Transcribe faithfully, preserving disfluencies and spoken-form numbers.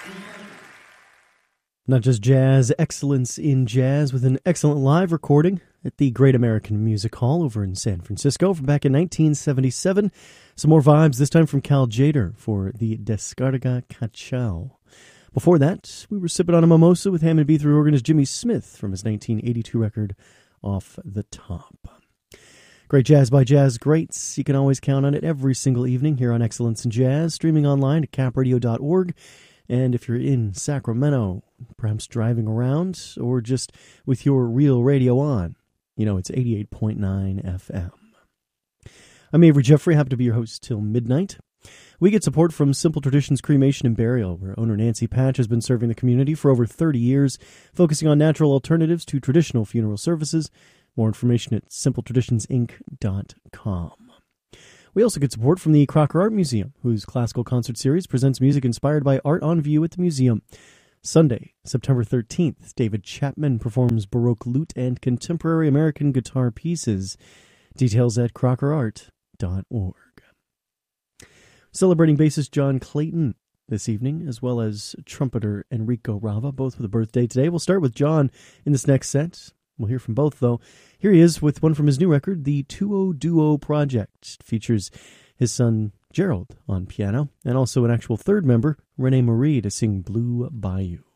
Not just jazz, excellence in jazz with an excellent live recording at the Great American Music Hall over in San Francisco from back in nineteen seventy-seven. Some more vibes, this time from Cal Tjader for the Descarga Cachao. Before that, we were sipping on a mimosa with Hammond B three organist Jimmy Smith from his nineteen eighty-two record, Off the Top. Great jazz by jazz greats. You can always count on it every single evening here on Excellence in Jazz, streaming online at cap radio dot org. And if you're in Sacramento, perhaps driving around, or just with your real radio on, you know it's eighty-eight point nine F M. I'm Avery Jeffrey, happy to be your host till midnight. We get support from Simple Traditions Cremation and Burial, where owner Nancy Patch has been serving the community for over thirty years, focusing on natural alternatives to traditional funeral services. More information at simple traditions inc dot com. We also get support from the Crocker Art Museum, whose classical concert series presents music inspired by art on view at the museum. Sunday, September thirteenth, David Chapman performs Baroque lute and contemporary American guitar pieces. Details at crocker art dot org. Celebrating bassist John Clayton this evening, as well as trumpeter Enrico Rava, both with a birthday today. We'll start with John in this next set. We'll hear from both, though. Here he is with one from his new record, the Tuo Duo Project. It features his son Gerald on piano, and also an actual third member, Renee Marie, to sing Blue Bayou.